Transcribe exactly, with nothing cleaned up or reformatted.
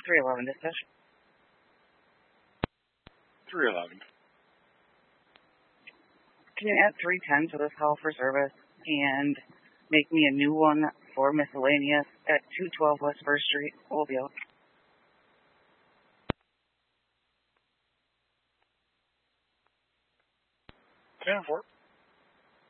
three eleven dispatch. three eleven. Can you add three ten to this call for service and make me a new one for miscellaneous at two twelve West First Street, Mobile? ten four.